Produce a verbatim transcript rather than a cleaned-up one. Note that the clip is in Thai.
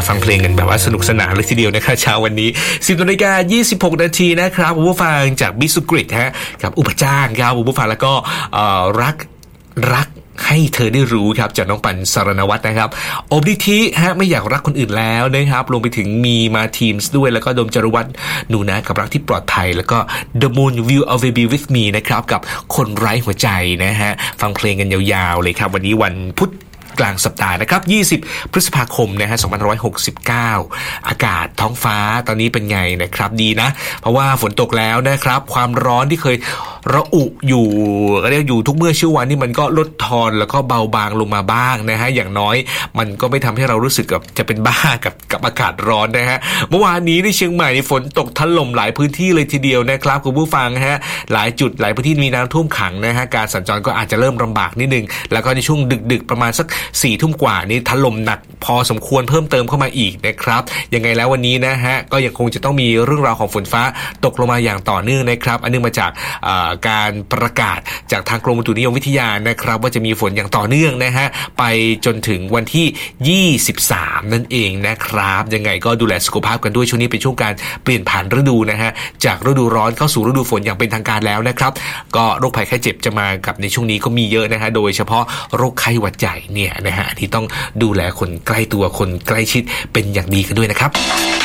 ฟังเพลงกันแบบว่าสนุกสนานเลยทีเดียวนะครับเช้าวันนี้ สิบนาฬิกายี่สิบหกนาทีนะครับผู้ฟังจากบิสุกริตฮะกับอุปจ้างครับผู้ฟังแล้วก็รักรักให้เธอได้รู้ครับจากน้องปันสารณวัฒน์นะครับอบดิธิฮะไม่อยากรักคนอื่นแล้วนะครับรวมไปถึงมีมาทีมส์ด้วยแล้วก็ดมจรวัฒน์หนูนะกับรักที่ปลอดภัยแล้วก็ The Moon Will Always Be With Me นะครับกับคนไร้หัวใจนะฮะฟังเพลงกันยาวๆเลยครับวันนี้วันพุธกลางสัปดาห์นะครับยี่สิบพฤษภาคมนะฮะสองพันห้าร้อยหกสิบเก้าอากาศท้องฟ้าตอนนี้เป็นไงนะครับดีนะเพราะว่าฝนตกแล้วนะครับความร้อนที่เคยระอุอยู่เรียกอยู่ทุกเมื่อชั่ววันนี่มันก็ลดทอนแล้วก็เบาบางลงมาบ้างนะฮะอย่างน้อยมันก็ไม่ทำให้เรารู้สึกกับจะเป็นบ้ากับกับอากาศร้อนนะฮะเมื่อวานนี้ที่เชียงใหม่ฝนตกถล่มหลายพื้นที่เลยทีเดียวนะครับคุณผู้ฟังฮะหลายจุดหลายพื้นที่มีน้ำท่วมขังนะฮะการสัญจรก็อาจจะเริ่มลำบากนิดนึงแล้วก็ในช่วงดึกๆประมาณสักสี่ทุ่มกว่านี้ถล่มหนักพอสมควรเพิ่มเติมเข้ามาอีกนะครับยังไงแล้ววันนี้นะฮะก็ยังคงจะต้องมีเรื่องราวของฝนฟ้าตกลงมาอย่างต่อเนื่องนะครับอันเนื่องมาจากการประกาศจากทางกรมอุตุนิยมวิทยานะครับว่าจะมีฝนอย่างต่อเนื่องนะฮะไปจนถึงวันที่ยี่สิบสามนั่นเองนะครับยังไงก็ดูแลสุขภาพกันด้วยช่วงนี้เป็นช่วงการเปลี่ยนผ่านฤดูนะฮะจากฤดูร้อนเข้าสู่ฤดูฝนอย่างเป็นทางการแล้วนะครับก็โรคภัยไข้เจ็บจะมากับในช่วงนี้ก็มีเยอะนะฮะโดยเฉพาะโรคไข้หวัดใหญ่เนี่ยนะฮะที่ต้องดูแลคนใกล้ตัวคนใกล้ชิดเป็นอย่างดีกันด้วยนะครับ